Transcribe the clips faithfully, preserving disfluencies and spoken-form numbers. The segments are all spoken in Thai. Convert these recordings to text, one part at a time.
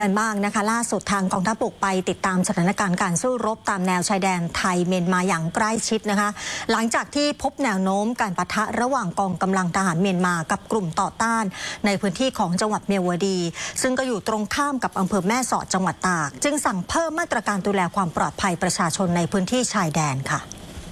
กันบ้างนะคะล่าสุดทางกองทัพบกไปติดตามสถานการณ์การสู้รบตามแนวชายแดนไทยเมียนมาอย่างใกล้ชิดนะคะหลังจากที่พบแนวโน้มการปะทะระหว่างกองกำลังทหารเมียนมากับกลุ่มต่อต้านในพื้นที่ของจังหวัดเมียวดีซึ่งก็อยู่ตรงข้ามกับอำเภอแม่สอดจังหวัดตากจึงสั่งเพิ่มมาตรการดูแลความปลอดภัยประชาชนในพื้นที่ชายแดนค่ะ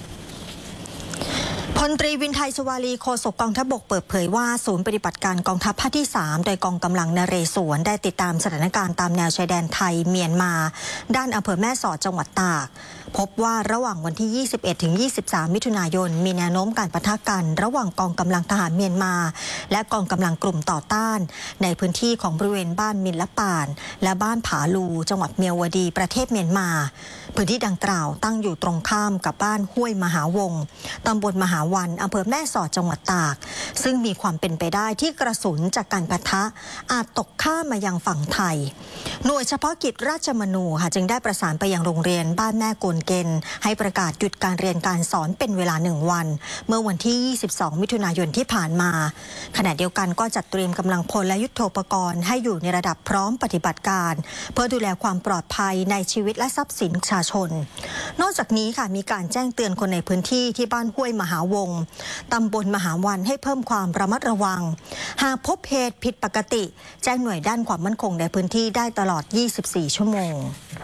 พลตรีวินไทยสุวารีโฆษกกองทัพบกเปิดเผยว่าศูนย์ปฏิบัติการกองทัพภาคที่สามโดยกองกำลังนเรศวรได้ติดตามสถานการณ์ตามแนวชายแดนไทยเมียนมาด้านอำเภอแม่สอดจังหวัดตากพบว่าระหว่างวันที่ ยี่สิบเอ็ดถึงยี่สิบสาม มิถุนายนมีแนวโน้มการปะทะกันระหว่างกองกำลังทหารเมียนมาและกองกำลังกลุ่มต่อต้านในพื้นที่ของบริเวณบ้านมินละป่านและบ้านผาลูจังหวัดเมียวดีประเทศเมียนมาพื้นที่ดังกล่าวตั้งอยู่ตรงข้ามกับบ้านห้วยมหาวงตำบลมหาวันอำเภอแม่สอดจังหวัดตากซึ่งมีความเป็นไปได้ที่กระสุนจากการปะทะอาจตกข้ามมายังฝั่งไทยหน่วยเฉพาะกิจราชมนูค่ะจึงได้ประสานไปยังโรงเรียนบ้านแม่โกนเกนให้ประกาศหยุดการเรียนการสอนเป็นเวลาหนึ่งวันเมื่อวันที่ ยี่สิบสอง มิถุนายนที่ผ่านมาขณะเดียวกันก็จัดเตรียมกำลังพลและยุทโธปกรณ์ให้อยู่ในระดับพร้อมปฏิบัติการเพื่อดูแลความปลอดภัยในชีวิตและทรัพย์สินประชาชนนอกจากนี้ค่ะมีการแจ้งเตือนคนในพื้นที่ที่บ้านห้วยมหาวงตำบลมหาวันให้เพิ่มความระมัดระวังหากพบเหตุผิดปกติแจ้งหน่วยด้านความมั่นคงในพื้นที่ได้ตลอด ยี่สิบสี่ ชั่วโมง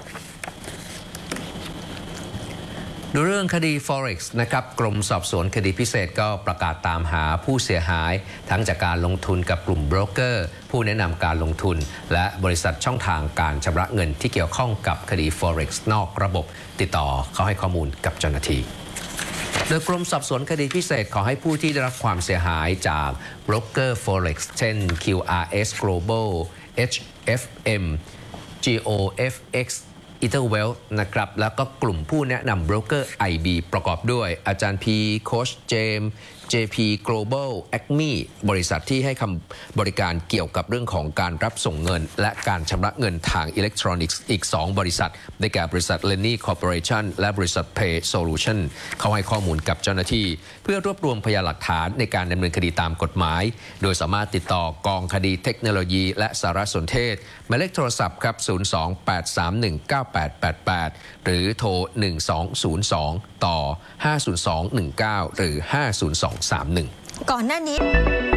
ดูเรื่องคดี Forex นะครับกรมสอบสวนคดีพิเศษก็ประกาศตามหาผู้เสียหายทั้งจากการลงทุนกับกลุ่มโบรกเกอร์ผู้แนะนำการลงทุนและบริษัทช่องทางการชำระเงินที่เกี่ยวข้องกับคดี Forex นอกระบบติดต่อเขาให้ข้อมูลกับเจ้าหน้าที่โดยกรมสอบสวนคดีพิเศษขอให้ผู้ที่ได้รับความเสียหายจากโบรกเกอร์ Forex เช่น คิว อาร์ เอส Global เอช เอฟ เอ็ม จี โอ เอฟ เอ็กซ์อีเทอร์เวลนะครับแล้วก็กลุ่มผู้แนะนำโบรกเกอร์ ไอ บี ประกอบด้วยอาจารย์พีโค้ชเจมส์ เจ พี Global แอคมี บริษัทที่ให้คำบริการเกี่ยวกับเรื่องของการรับส่งเงินและการชำระเงินทางอิเล็กทรอนิกส์อีกสองบริษัทได้แก่บริษัท Lenny Corporation และบริษัท Pay Solution เขาให้ข้อมูลกับเจ้าหน้าที่เพื่อรวบรวมพยานหลักฐานในการดำเนินคดีตามกฎหมายโดยสามารถติดต่อกองคดีเทคโนโลยีและสารสนเทศหมายเลขโทรศัพท์ครับ ศูนย์ สอง แปด สาม หนึ่ง เก้า แปด แปด แปด หรือโทร หนึ่ง สอง ศูนย์ สอง ต่อ ห้า ศูนย์ สอง หนึ่ง เก้า หรือ ห้า ศูนย์ สอง สาม หนึ่งก่อนหน้านี้